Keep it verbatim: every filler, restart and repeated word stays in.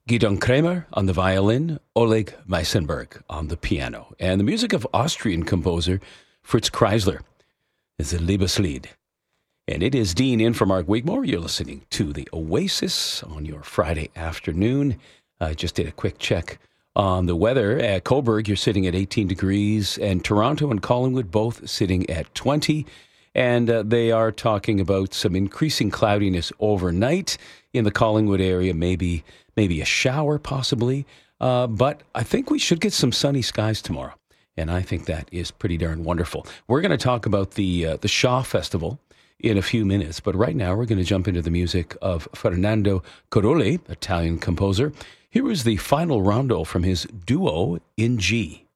Gidon Kremer on the violin, Oleg Meisenberg on the piano, and the music of Austrian composer Fritz Kreisler is the Liebeslied. And it is Dean in for Mark Wigmore. You're listening to The Oasis on your Friday afternoon. I just did a quick check on the weather. At Coburg, you're sitting at eighteen degrees, and Toronto and Collingwood both sitting at twenty. And uh, they are talking about some increasing cloudiness overnight in the Collingwood area, maybe maybe a shower possibly. Uh, but I think we should get some sunny skies tomorrow. And I think that is pretty darn wonderful. We're going to talk about the uh, the Shaw Festival in a few minutes. But right now, we're going to jump into the music of Fernando Carulli, Italian composer. Here is the final rondo from his Duo in G.